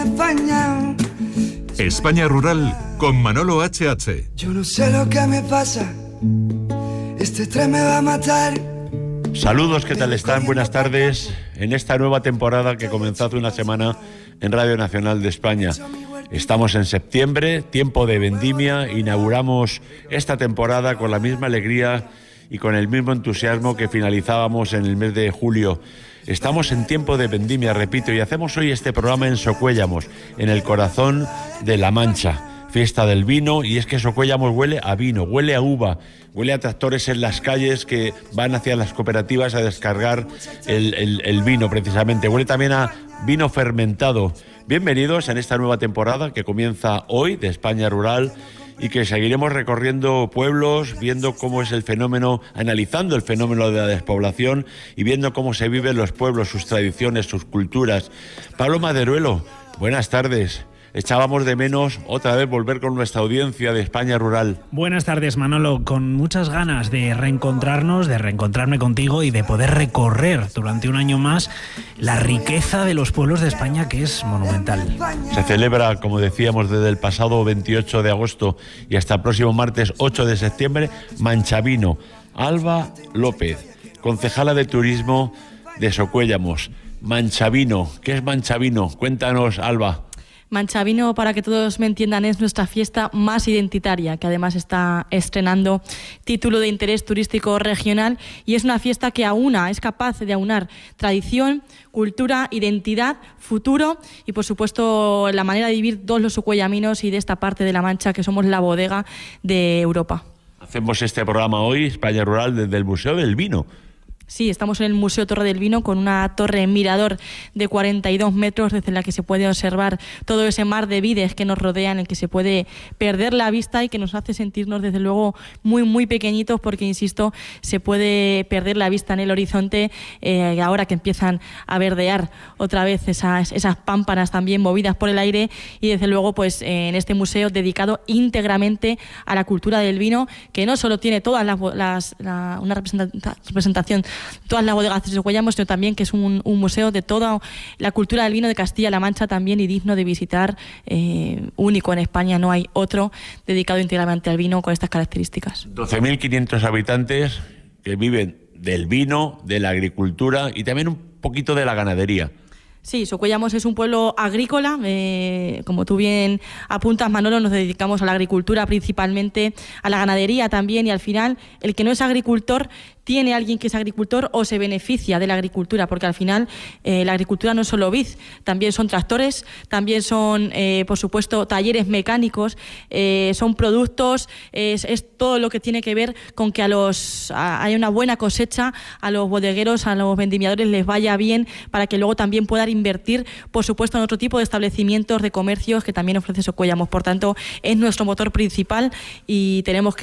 España Rural con Manolo HH. Yo no sé lo que me pasa, este tren me va a matar. Saludos, ¿qué tal están? Buenas tardes. En esta nueva temporada que comenzó hace una semana en Radio Nacional de España. Estamos en septiembre, tiempo de vendimia. Inauguramos esta temporada con la misma alegría y con el mismo entusiasmo que finalizábamos en el mes de julio. Estamos en tiempo de vendimia, repito, y hacemos hoy este programa en Socuéllamos, en el corazón de La Mancha, fiesta del vino. Y es que Socuéllamos huele a vino, huele a uva, huele a tractores en las calles que van hacia las cooperativas a descargar el vino precisamente. Huele también a vino fermentado. Bienvenidos en esta nueva temporada que comienza hoy de España Rural y que seguiremos recorriendo pueblos, viendo cómo es el fenómeno, analizando el fenómeno de la despoblación y viendo cómo se viven los pueblos, sus tradiciones, sus culturas. Pablo Maderuelo, buenas tardes. Echábamos de menos otra vez volver con nuestra audiencia de España Rural. Buenas tardes, Manolo, con muchas ganas de reencontrarnos, de reencontrarme contigo y de poder recorrer durante un año más la riqueza de los pueblos de España, que es monumental. Se celebra, como decíamos, desde el pasado 28 de agosto y hasta el próximo martes 8 de septiembre, Manchavino. Alba López, concejala de Turismo de Socuéllamos. Manchavino, ¿qué es Manchavino? Cuéntanos, Alba. Manchavino, para que todos me entiendan, es nuestra fiesta más identitaria, que además está estrenando título de interés turístico regional, y es una fiesta que es capaz de aunar tradición, cultura, identidad, futuro y, por supuesto, la manera de vivir todos los socuellaminos y de esta parte de La Mancha, que somos la bodega de Europa. Hacemos este programa hoy, España Rural, desde el Museo del Vino. Sí, estamos en el Museo Torre del Vino con una torre mirador de 42 metros desde la que se puede observar todo ese mar de vides que nos rodea, en el que se puede perder la vista y que nos hace sentirnos desde luego muy, muy pequeñitos, porque, insisto, se puede perder la vista en el horizonte ahora que empiezan a verdear otra vez esas pámpanas también movidas por el aire, y desde luego pues en este museo dedicado íntegramente a la cultura del vino, que no solo tiene todas una representación todas las bodegas de Socuéllamos, sino también que es un museo de toda la cultura del vino de Castilla-La Mancha también, y digno de visitar, único en España. No hay otro dedicado íntegramente al vino con estas características. 12.500 habitantes que viven del vino, de la agricultura y también un poquito de la ganadería. Sí, Socuéllamos es un pueblo agrícola, como tú bien apuntas, Manolo, nos dedicamos a la agricultura principalmente, a la ganadería también, y al final el que no es agricultor tiene alguien que es agricultor o se beneficia de la agricultura, porque al final la agricultura no es solo vid, también son tractores, también son, por supuesto, talleres mecánicos, son productos, es todo lo que tiene que ver con que haya una buena cosecha, a los bodegueros, a los vendimiadores les vaya bien, para que luego también puedan invertir, por supuesto, en otro tipo de establecimientos, de comercios que también ofrece Socuéllamos. Por tanto, es nuestro motor principal y tenemos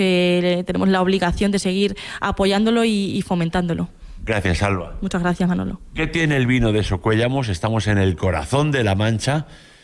la obligación de seguir apoyándolo y fomentándolo. Gracias, Alba. Muchas gracias, Manolo. ¿Qué tiene el vino de Socuéllamos? Estamos en el corazón de La Mancha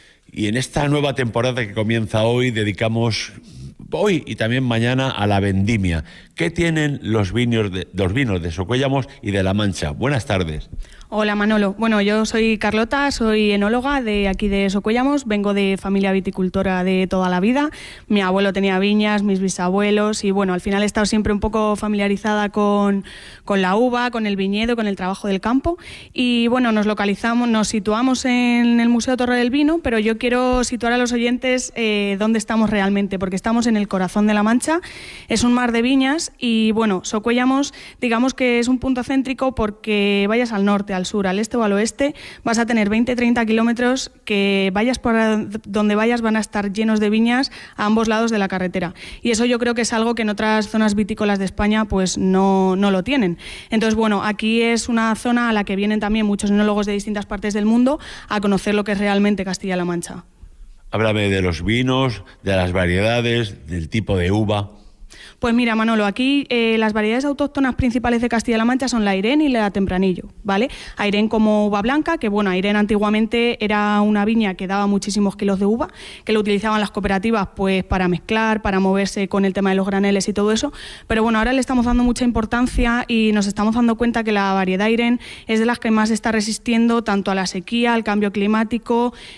y en esta nueva temporada que comienza hoy dedicamos hoy y también mañana a la vendimia. ¿Qué tienen los vinos de Socuéllamos y de La Mancha? Buenas tardes. Hola, Manolo. Bueno, yo soy Carlota, soy enóloga de aquí de Socuéllamos, vengo de familia viticultora de toda la vida. Mi abuelo tenía viñas, mis bisabuelos, y bueno, al final he estado siempre un poco familiarizada con la uva, con el viñedo, con el trabajo del campo. Y bueno, nos situamos en el Museo Torre del Vino, pero yo quiero situar a los oyentes dónde estamos realmente, porque estamos en el corazón de La Mancha. Es un mar de viñas y bueno, Socuéllamos, digamos que es un punto céntrico, porque vayas al norte, al sur, al este o al oeste, vas a tener 20-30 kilómetros que vayas por donde vayas van a estar llenos de viñas a ambos lados de la carretera. Y eso yo creo que es algo que en otras zonas vitícolas de España pues no lo tienen. Entonces, bueno, aquí es una zona a la que vienen también muchos enólogos de distintas partes del mundo a conocer lo que es realmente Castilla-La Mancha. Háblame de los vinos, de las variedades, del tipo de uva. Pues mira, Manolo, aquí las variedades autóctonas principales de Castilla-La Mancha son la Airén y la Tempranillo, ¿vale? Airén como uva blanca, que bueno, Airén antiguamente era una viña que daba muchísimos kilos de uva, que lo utilizaban las cooperativas pues para mezclar, para moverse con el tema de los graneles y todo eso, pero bueno, ahora le estamos dando mucha importancia y nos estamos dando cuenta que la variedad Airén es de las que más está resistiendo tanto a la sequía, al cambio climático,